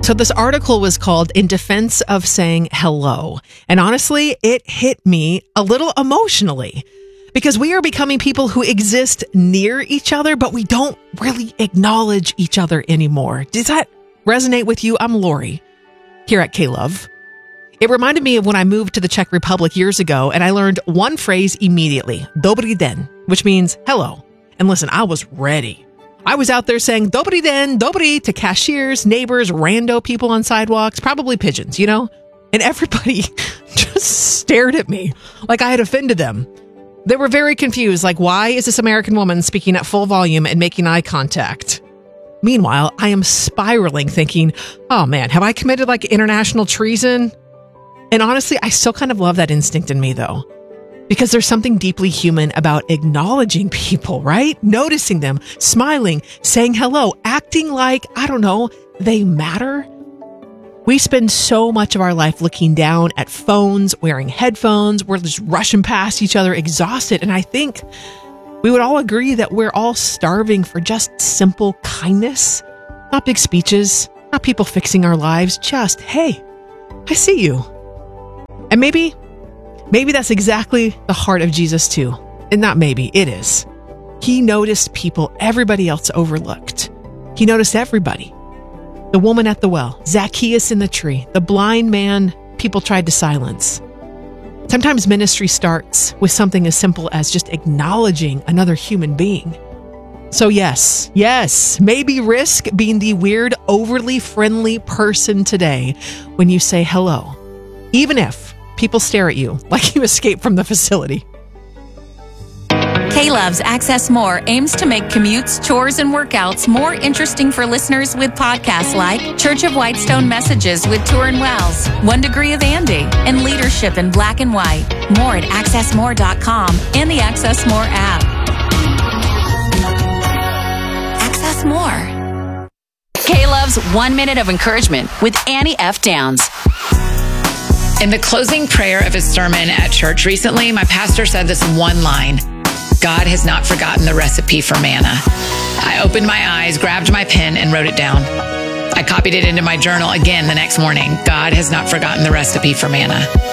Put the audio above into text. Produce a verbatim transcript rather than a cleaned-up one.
So this article was called In Defense of Saying Hello. And honestly, it hit me a little emotionally because we are becoming people who exist near each other, but we don't really acknowledge each other anymore. Does that resonate with you? I'm Lori here at K-Love. It reminded me of when I moved to the Czech Republic years ago, and I learned one phrase immediately, Dobrý den, which means hello. And listen, I was ready. I was out there saying Dobrý den, dobrý to cashiers, neighbors, rando people on sidewalks, probably pigeons, you know? And everybody just stared at me like I had offended them. They were very confused, like, why is this American woman speaking at full volume and making eye contact? Meanwhile, I am spiraling thinking, oh man, have I committed like international treason? And honestly, I still kind of love that instinct in me though. Because there's something deeply human about acknowledging people, right? Noticing them, smiling, saying hello, acting like, I don't know, they matter. We spend so much of our life looking down at phones, wearing headphones. We're just rushing past each other, exhausted. And I think we would all agree that we're all starving for just simple kindness. Not big speeches, not people fixing our lives. Just, hey, I see you. And maybe... Maybe that's exactly the heart of Jesus too. And not maybe, it is. He noticed people everybody else overlooked. He noticed everybody. The woman at the well, Zacchaeus in the tree, the blind man people tried to silence. Sometimes ministry starts with something as simple as just acknowledging another human being. So yes, yes, maybe risk being the weird, overly friendly person today when you say hello, even if people stare at you like you escaped from the facility. K-Love's Access More aims to make commutes, chores, and workouts more interesting for listeners with podcasts like Church of Whitestone Messages with Turin Wells, One Degree of Andy, and Leadership in Black and White. More at access more dot com and the Access More app. Access More. K-Love's One Minute of Encouragement with Annie F. Downs. In the closing prayer of his sermon at church recently, my pastor said this one line: God has not forgotten the recipe for manna. I opened my eyes, grabbed my pen, and wrote it down. I copied it into my journal again the next morning. God has not forgotten the recipe for manna.